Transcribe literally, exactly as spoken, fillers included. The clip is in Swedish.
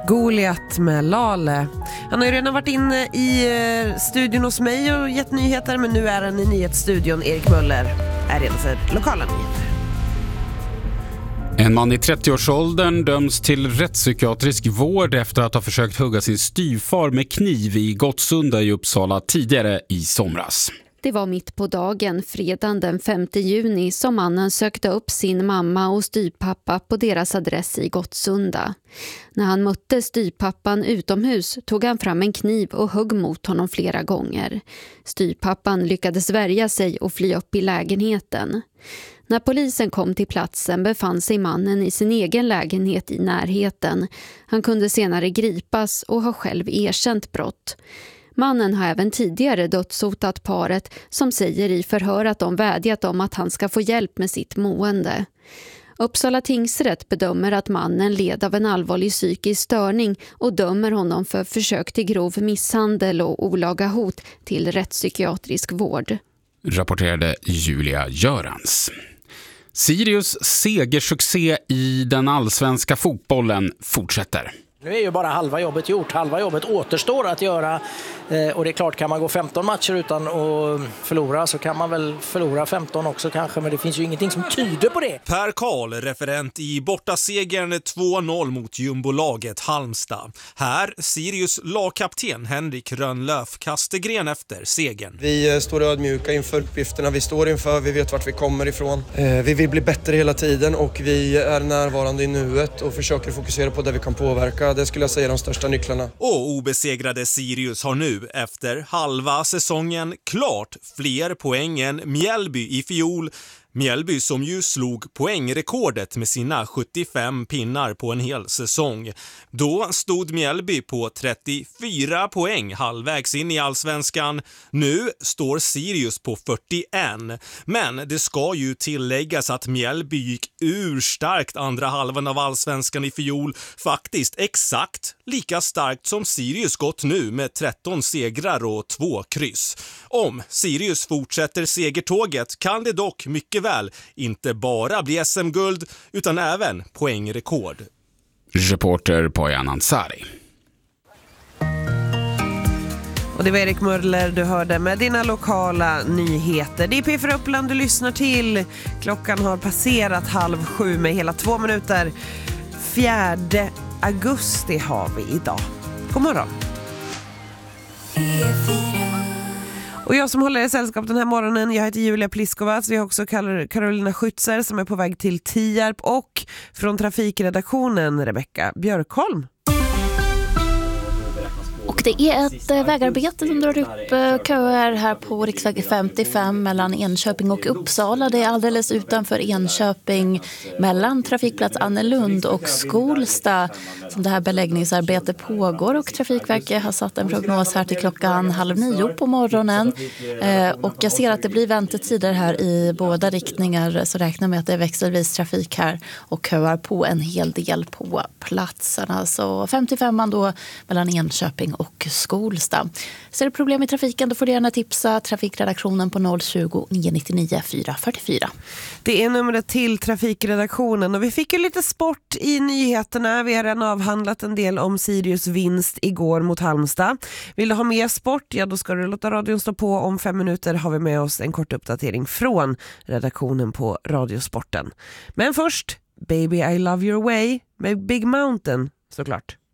Goliat med Lale. Han har ju redan varit inne i studion hos mig och gett nyheter, men nu är han i nyhetsstudion. Erik Möller är redan för lokala nyheter. En man i trettioårsåldern döms till rättspsykiatrisk vård efter att ha försökt hugga sin styvfar med kniv i Gottsunda i Uppsala tidigare i somras. Det var mitt på dagen, fredagen den femte juni, som mannen sökte upp sin mamma och styvpappa på deras adress i Gottsunda. När han mötte styvpappan utomhus tog han fram en kniv och högg mot honom flera gånger. Styvpappan lyckades värja sig och fly upp i lägenheten. När polisen kom till platsen befann sig mannen i sin egen lägenhet i närheten. Han kunde senare gripas och har själv erkänt brott. Mannen har även tidigare dödshotat paret som säger i förhör att de vädjat om att han ska få hjälp med sitt mående. Uppsala tingsrätt bedömer att mannen led av en allvarlig psykisk störning och dömer honom för försök till grov misshandel och olaga hot till rättspsykiatrisk vård. Rapporterade Julia Görans. Sirius segersuccé i den allsvenska fotbollen fortsätter. Nu är ju bara halva jobbet gjort. Halva jobbet återstår att göra. Och det är klart, kan man gå femton matcher utan att förlora så kan man väl förlora femton också kanske. Men det finns ju ingenting som tyder på det. Per Karl, referent i bortasegern två noll mot jumbolaget Halmstad. Här Sirius lagkapten Henrik Rönnlöf Kastegren efter segern. Vi står ödmjuka inför uppgifterna vi står inför. Vi vet vart vi kommer ifrån. Vi vill bli bättre hela tiden och vi är närvarande i nuet och försöker fokusera på det vi kan påverka. Det skulle jag säga är de största nycklarna. Och obesegrade Sirius har nu efter halva säsongen klart fler poäng än Mjällby i fjol. Mjällby som ju slog poängrekordet med sina sjuttiofem pinnar på en hel säsong. Då stod Mjällby på trettiofyra poäng halvvägs in i allsvenskan. Nu står Sirius på fyrtioen. Men det ska ju tilläggas att Mjällby gick ur starkt andra halvan av allsvenskan i fjol. Faktiskt exakt lika starkt som Sirius gått nu med tretton segrar och två kryss. Om Sirius fortsätter segertåget kan det dock mycket väl inte bara bli S M-guld utan även poängrekord. Reporter Poyan Ansari. Och det var Erik Möller du hörde med dina lokala nyheter. Det är P fyra Uppland du lyssnar till. Klockan har passerat halv sju med hela två minuter. fjärde augusti har vi idag. God morgon. Och jag som håller i sällskap den här morgonen, jag heter Julia Pliskova. Vi har också Carolina Schützer som är på väg till Tierp och från trafikredaktionen Rebecka Björkholm. Och det är ett vägarbete som drar upp köer här på riksväg femtiofem mellan Enköping och Uppsala. Det är alldeles utanför Enköping mellan trafikplats Annelund och Skolsta som det här beläggningsarbetet pågår. Och Trafikverket har satt en prognos här till klockan halv nio på morgonen. Och jag ser att det blir väntetider här i båda riktningar, så räknar med att det är växelvis trafik här och köar på en hel del på platserna. Så femtiofem då mellan Enköping och Skolsta. Så är det problem i trafiken, då får du gärna tipsa trafikredaktionen på noll tjugo, nio nittionio, fyra fyrtiofyra. Det är numret till trafikredaktionen och vi fick ju lite sport i nyheterna. Vi har redan avhandlat en del om Sirius vinst igår mot Halmstad. Vill du ha mer sport? Ja, då ska du låta radion stå på. Om fem minuter har vi med oss en kort uppdatering från redaktionen på Radiosporten. Men först, Baby I Love Your Way med Big Mountain, såklart.